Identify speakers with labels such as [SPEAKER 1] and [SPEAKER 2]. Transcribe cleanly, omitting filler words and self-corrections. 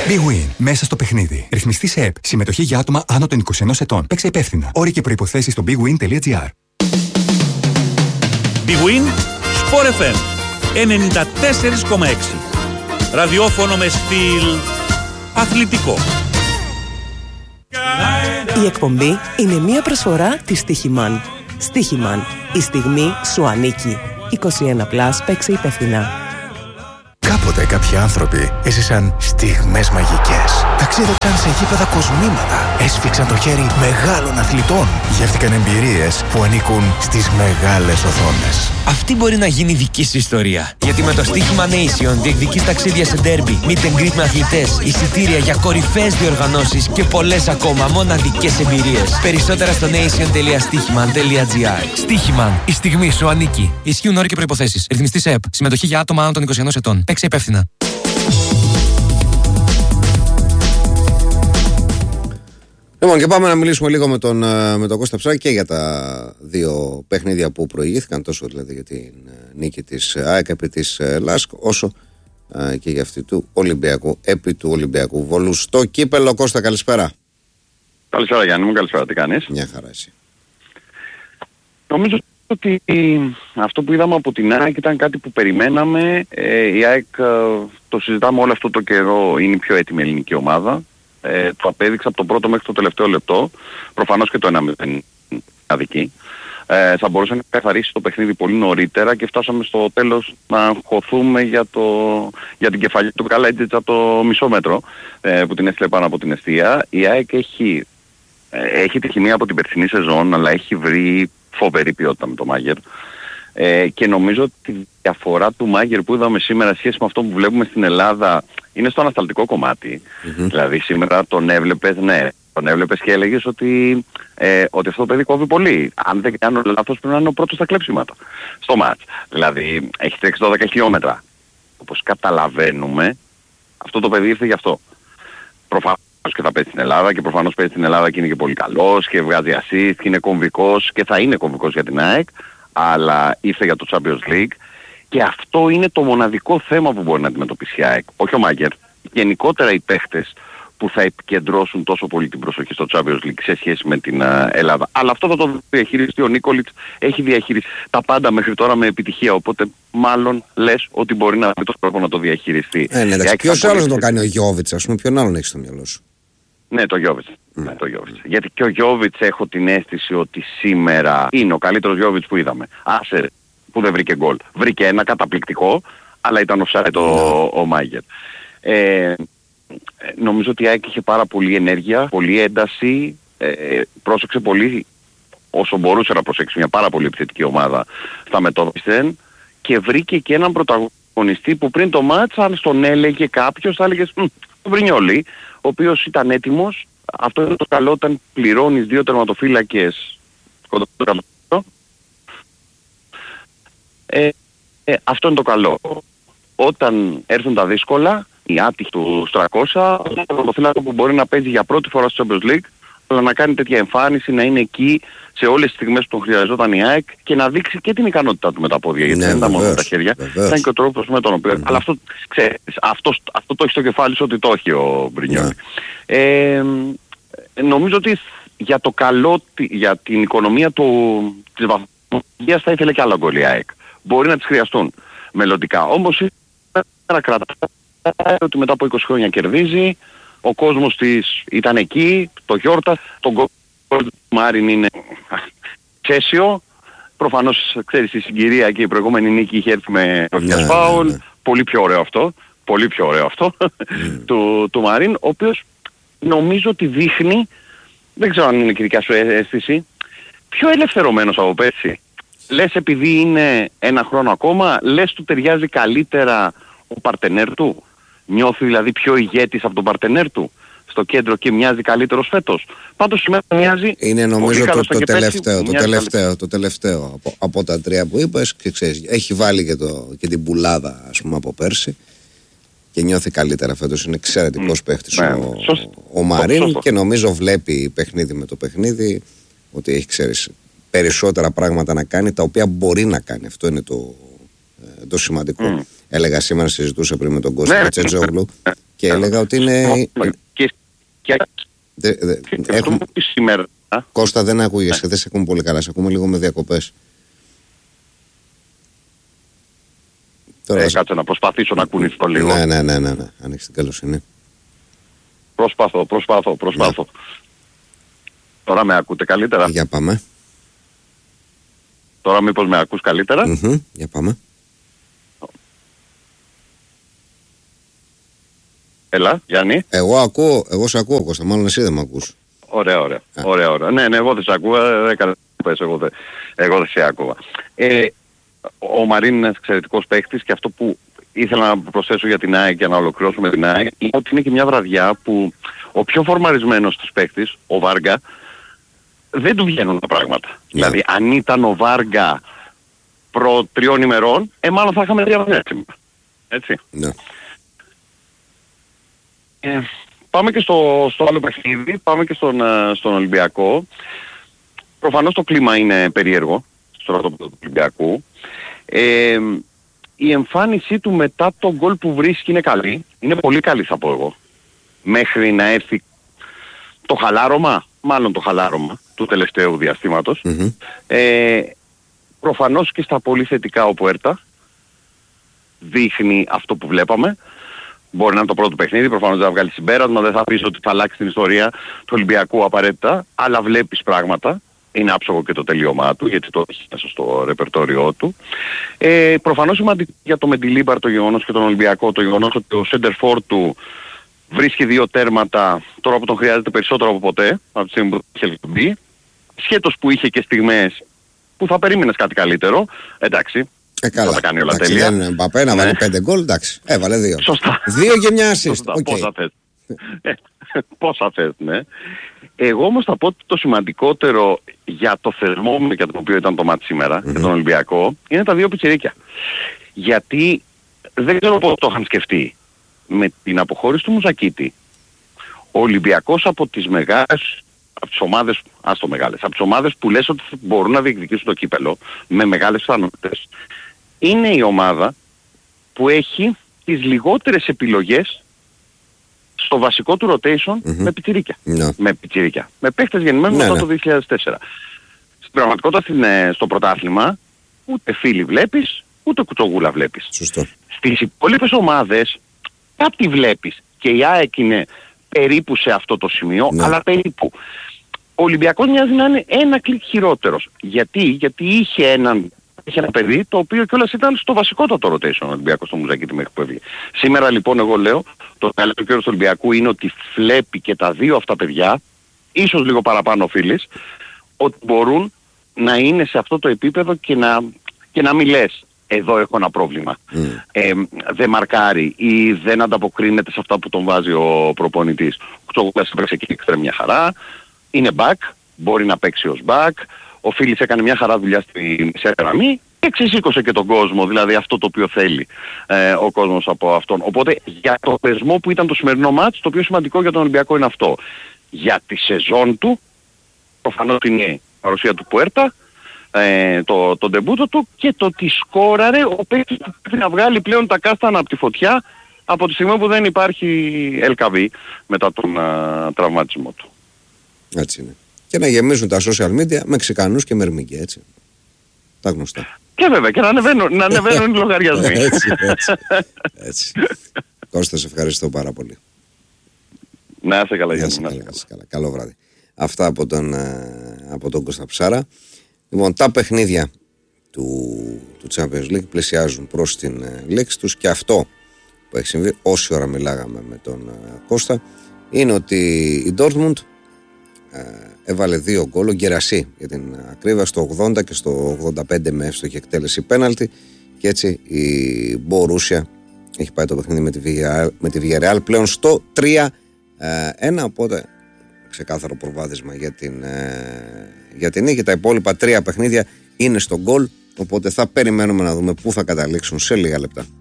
[SPEAKER 1] Big Win. Μέσα στο παιχνίδι. Ρυθμιστή σε ΕΠ. Συμμετοχή για άτομα άνω των 21 ετών. Παίξε υπεύθυνα. Όροι και προϋποθέσεις στο bigwin.gr.
[SPEAKER 2] Big Win. Sport FM 94,6. Ραδιόφωνο με στυλ αθλητικό.
[SPEAKER 3] Η εκπομπή είναι μια προσφορά της Στίχημαν. Στίχημαν. Η στιγμή σου ανήκει. 21+, παίξε υπεύθυνα.
[SPEAKER 4] Κάποτε κάποιοι άνθρωποι έζησαν στιγμές μαγικές. Ταξίδεψαν σε γήπεδα κοσμήματα. Έσφιξαν το χέρι μεγάλων αθλητών. Γεύτηκαν εμπειρίες που ανήκουν στις μεγάλες οθόνες.
[SPEAKER 5] Αυτή μπορεί να γίνει δική σου ιστορία. Γιατί με το Στίχημα Nation διεκδικείς ταξίδια σε ντέρμπι, meet and greet με αθλητές, εισιτήρια για κορυφαίες διοργανώσεις και πολλές ακόμα μοναδικές εμπειρίες. Περισσότερα στο nation.stichiman.gr. Στίχημαν. Η στιγμή σου ανήκει. Ισχύουν όροι και προϋποθέσεις. Ρυθμιστής ΕΠ. Συμμετοχή για άτομα άνω των 21 ετών. Παίξε υπεύθυνα.
[SPEAKER 6] Λοιπόν, και πάμε να μιλήσουμε λίγο με τον Κώστα Ψάκη και για τα δύο παιχνίδια που προηγήθηκαν, τόσο δηλαδή για την νίκη της ΑΕΚ επί της ΛΑΣΚ, όσο και για αυτή του Ολυμπιακού, επί του Ολυμπιακού Βόλου στο κύπελο. Κώστα, καλησπέρα.
[SPEAKER 7] Καλησπέρα Γιάννη μου, καλησπέρα, τι κάνεις?
[SPEAKER 6] Μια χαρά εσύ.
[SPEAKER 7] Νομίζω ότι αυτό που είδαμε από την ΑΕΚ ήταν κάτι που περιμέναμε. Η ΑΕΚ, το συζητάμε όλο αυτό το καιρό, είναι η πιο έτοιμη ελληνική ομάδα. Το απέδειξε από το πρώτο μέχρι το τελευταίο λεπτό. Προφανώς και το 1-0 αδική. Θα μπορούσε να καθαρίσει το παιχνίδι πολύ νωρίτερα και φτάσαμε στο τέλος να αγχωθούμε για την κεφαλή του Καλέτζιτς από το μισό μέτρο που την έστειλε πάνω από την εστία. Η ΑΕΚ έχει τη χημεία από την περσινή σεζόν, αλλά έχει βρει φοβερή ποιότητα με το Μάγερ. Και νομίζω ότι η διαφορά του Μάγερ που είδαμε σήμερα σχέση με αυτό που βλέπουμε στην Ελλάδα είναι στο ανασταλτικό κομμάτι. Δηλαδή σήμερα τον έβλεπες και έλεγες ότι αυτό το παιδί κόβει πολύ. Αν δεν κάνω λάθος πρέπει να είναι ο πρώτος στα κλέψιματα στο μάτς. Δηλαδή έχει τρέξει 12 χιλιόμετρα. Όπως καταλαβαίνουμε, αυτό το παιδί ήρθε γι' αυτό. Προφανώς και θα παίζει στην Ελλάδα και προφανώς παίζει στην Ελλάδα και είναι και πολύ καλός και βγάζει assist και είναι κομβικός και θα είναι κομβικός για την ΑΕΚ, αλλά ήρθε για το Champions League και αυτό είναι το μοναδικό θέμα που μπορεί να αντιμετωπίσει η ΑΕΚ. Όχι ο Μάγκερ. Γενικότερα οι παίχτες που θα επικεντρώσουν τόσο πολύ την προσοχή στο Champions League σε σχέση με την Ελλάδα. Αλλά αυτό θα το διαχειριστεί ο Νίκολιτς. Έχει διαχειριστεί τα πάντα μέχρι τώρα με επιτυχία. Οπότε μάλλον λες ότι μπορεί να βρει τον τρόπο να το διαχειριστεί.
[SPEAKER 6] Ναι, εντάξει. Ποιος άλλος να το κάνει, ο Γιώβιτς, ας πούμε, ποιον άλλον έχει στο μυαλό σου?
[SPEAKER 7] Ναι, το Γιώβιτς. Ναι, το Γιώβιτς. Γιατί και ο Γιώβιτς έχω την αίσθηση ότι σήμερα είναι ο καλύτερος Γιώβιτς που είδαμε. Άσε που δεν βρήκε γκολ. Βρήκε ένα καταπληκτικό, αλλά ήταν offside ο Μάγερ. Νομίζω ότι η ΑΕΚ είχε πάρα πολύ ενέργεια, πολύ ένταση, πρόσεξε πολύ όσο μπορούσε να προσέξει μια πάρα πολύ επιθετική ομάδα στα μετώπιστεν και βρήκε και έναν πρωταγωνιστή που πριν το μάτς αν στον έλεγε κάποιος θα έλεγες το Βρινιόλι, ο οποίος ήταν έτοιμος. Αυτό είναι το καλό όταν πληρώνεις δύο τερματοφύλακες κοντά στο εκατομμύριο. Αυτό είναι το καλό. Όταν έρθουν τα δύσκολα, η άτυχη του 300, είναι το τερματοφύλακο που μπορεί να παίζει για πρώτη φορά στο Champions League, αλλά να κάνει τέτοια εμφάνιση, να είναι εκεί σε όλες τις στιγμές που τον χρειαζόταν η ΑΕΚ και να δείξει και την ικανότητά του με τα πόδια, γιατί δεν ήταν μόνο με τα χέρια, ήταν και ο τρόπος με τον οποίο. Αλλά αυτό, ξέρεις, αυτό το έχει στο κεφάλι σου ότι το έχει ο Μπρινιόλι. Νομίζω ότι για το καλό, για την οικονομία της βαθμολογίας θα ήθελε και άλλα γκολ η ΑΕΚ. Μπορεί να τις χρειαστούν μελλοντικά. Όμως σήμερα κρατάει ότι μετά από 20 χρόνια κερδίζει, ο κόσμος της ήταν εκεί, το γιόρτα, τον γκολ του Μάριν είναι τσέσιο. Προφανώς, ξέρεις, η συγκυρία και η προηγούμενη νίκη είχε έρθει με ροφιάς φάουλ. Πολύ πιο ωραίο αυτό, του Μάριν, ο οποίος νομίζω ότι δείχνει, δεν ξέρω αν είναι και δικιά σου αίσθηση, πιο ελευθερωμένος από πέρσι. Λες επειδή είναι ένα χρόνο ακόμα, λες του ταιριάζει καλύτερα ο παρτενέρ του. Νιώθει δηλαδή πιο ηγέτης από τον παρτενέρ του στο κέντρο και μοιάζει καλύτερος φέτος. Πάντως σήμερα μοιάζει.
[SPEAKER 6] Είναι νομίζω το τελευταίο από τα τρία που είπες και ξέρεις, έχει βάλει και την πουλάδα ας πούμε από πέρσι και νιώθει καλύτερα φέτος. Είναι εξαιρετικός παίχτης ο Μαρίν και νομίζω βλέπει παιχνίδι με το παιχνίδι ότι έχει, ξέρεις, περισσότερα πράγματα να κάνει τα οποία μπορεί να κάνει. Αυτό είναι το σημαντικό. Έλεγα σήμερα, συζητούσα πριν με τον Κώστα Τσέτζογλου Και έλεγα ότι είναι.
[SPEAKER 7] Σήμερα.
[SPEAKER 6] Κώστα, δεν ακούγεσαι, δεν σε ακούμε πολύ καλά. Σε ακούμε λίγο με διακοπές.
[SPEAKER 7] Κάτσε να προσπαθήσω να κουνηθώ λίγο.
[SPEAKER 6] Ναι. Αν έχεις την καλοσύνη.
[SPEAKER 7] Προσπαθώ. Ναι. Τώρα με ακούτε καλύτερα?
[SPEAKER 6] Για πάμε.
[SPEAKER 7] Τώρα μήπως με ακούς καλύτερα?
[SPEAKER 6] Για πάμε.
[SPEAKER 7] Έλα, Γιάννη.
[SPEAKER 6] Εγώ σε ακούω, Κώστα, μάλλον εσύ δεν με ακούς.
[SPEAKER 7] Ωραία. Ναι, εγώ δεν σε ακούω, εγώ δεν σε άκουγα. Ο Μαρίν είναι εξαιρετικός παίκτης και αυτό που ήθελα να προσθέσω για την ΑΕΚ και να ολοκληρώσουμε την ΑΕΚ είναι ότι είναι και μια βραδιά που ο πιο φορμαρισμένος της παίκτης, ο Βάργα, δεν του βγαίνουν τα πράγματα. Δηλαδή αν ήταν ο Βάργα προ 3 ημερών, μάλλον θα είχαμε 3 βαθμές. Έτσι.
[SPEAKER 6] Ναι.
[SPEAKER 7] Πάμε και στο άλλο παιχνίδι, πάμε και στον Ολυμπιακό. Προφανώς το κλίμα είναι περίεργο στο στρατόπεδο του Ολυμπιακού. Η εμφάνισή του μετά τον γκολ που βρίσκει είναι καλή. Είναι πολύ καλή θα πω εγώ. Μέχρι να έρθει το χαλάρωμα του τελευταίου διαστήματος. Προφανώς και στα πολύ θετικά ο Πουέρτα δείχνει αυτό που βλέπαμε. Μπορεί να είναι το πρώτο παιχνίδι, προφανώς δεν θα βγάλει συμπέρασμα, δεν θα πεις ότι θα αλλάξει την ιστορία του Ολυμπιακού απαραίτητα, αλλά βλέπεις πράγματα. Είναι άψογο και το τελείωμά του, γιατί το έχει μέσα στο ρεπερτόριό του. Προφανώς σημαντικό για το Μεντιλίμπαρ το γεγονός και τον Ολυμπιακό, το γεγονός ότι ο Σέντερφορ του βρίσκει 2 τέρματα τώρα που τον χρειάζεται περισσότερο από ποτέ, από τη στιγμή που είχε μπει. Σχέτως που είχε και στιγμές που θα περίμενες κάτι καλύτερο, εντάξει.
[SPEAKER 6] Καλά.
[SPEAKER 7] Θα τα κάνει όλα τέλεια.
[SPEAKER 6] Δεν Μπαπέ να βάλει 5 γκολ, εντάξει. Έβαλε 2.
[SPEAKER 7] Σωστά.
[SPEAKER 6] 2 και μια assist. Okay.
[SPEAKER 7] Πόσα θες, ναι. Εγώ όμως θα πω ότι το σημαντικότερο για το θεσμό μου για τον οποίο ήταν το μάτι σήμερα, για τον Ολυμπιακό, είναι τα 2 πιτσιρίκια. Γιατί δεν ξέρω πώς το είχαν σκεφτεί. Με την αποχώρηση του Μουζακίτη, ο Ολυμπιακός από τις μεγάλες, από τις ομάδες, από τις ομάδες που λες ότι μπορούν να διεκδικήσουν το κύπελο με μεγάλες πιθανότητες, είναι η ομάδα που έχει τις λιγότερες επιλογές στο βασικό του rotation με πιτσιρίκια. Με πιτσιρίκια. Με παίχτες γεννημένους μετά το 2004. Στην πραγματικότητα στο πρωτάθλημα ούτε Φίλη βλέπεις, ούτε Κουτσογούλα βλέπεις.
[SPEAKER 6] Σωστό.
[SPEAKER 7] Στις υπόλοιπες ομάδες κάτι βλέπεις. Και η ΑΕΚ είναι περίπου σε αυτό το σημείο, αλλά περίπου. Ο Ολυμπιακός μοιάζει να είναι ένα κλικ χειρότερος. Γιατί είχε ένα παιδί το οποίο κιόλας ήταν στο βασικότατο rotation ο Ολυμπιακός στο Μουζακίτη μέχρι που έβγαινε. Σήμερα λοιπόν εγώ λέω το καλύτερο κέρδος του Ολυμπιακού είναι ότι βλέπει και τα 2 αυτά παιδιά, ίσως λίγο παραπάνω ο Φίλης, ότι μπορούν να είναι σε αυτό το επίπεδο και να μην λες εδώ έχω ένα πρόβλημα. Δεν μαρκάρει ή δεν ανταποκρίνεται σε αυτά που τον βάζει ο προπονητής. Ο Κουτσογούλας έπαιξε και εξτρέμ μια χαρά, είναι back, μπορεί να παίξει ως back. Ο Φίλης έκανε μια χαρά δουλειά στη μεσαία γραμμή και ξεσήκωσε και τον κόσμο, δηλαδή αυτό το οποίο θέλει ο κόσμος από αυτόν. Οπότε για το θεσμό που ήταν το σημερινό μάτς, το πιο σημαντικό για τον Ολυμπιακό είναι αυτό. Για τη σεζόν του, προφανώς είναι η παρουσία του Πουέρτα, το ντεμπούτο του και το ότι σκόραρε ο παίκτης που πρέπει να βγάλει πλέον τα κάστανα από τη φωτιά από τη στιγμή που δεν υπάρχει LKV μετά τον τραυματισμό του.
[SPEAKER 6] Έτσι είναι. Και να γεμίζουν τα social media Μεξικανούς και Μερμήγκη, έτσι. Τα γνωστά.
[SPEAKER 7] Και βέβαια και να ανεβαίνουν οι λογαριασμοί.
[SPEAKER 6] Έτσι. Κώστα, σε ευχαριστώ πάρα πολύ.
[SPEAKER 7] Να είσαι καλά, Γιάννη.
[SPEAKER 6] Καλό βράδυ. Αυτά από τον Κώστα Ψάρα. Λοιπόν, τα παιχνίδια του Champions League πλησιάζουν προς την λήξη τους και αυτό που έχει συμβεί όση ώρα μιλάγαμε με τον Κώστα είναι ότι η Dortmund έβαλε 2 γκολ, ο Γκερασί για την ακρίβεια, στο 80 και στο 85 με εύστοχη εκτέλεση πέναλτι, και έτσι η Μπορούσια έχει πάει το παιχνίδι με τη Villarreal πλέον στο 3-1, οπότε ξεκάθαρο προβάδισμα για την νίκη. Τα υπόλοιπα 3 παιχνίδια είναι στο γκολ, οπότε θα περιμένουμε να δούμε πού θα καταλήξουν σε λίγα λεπτά.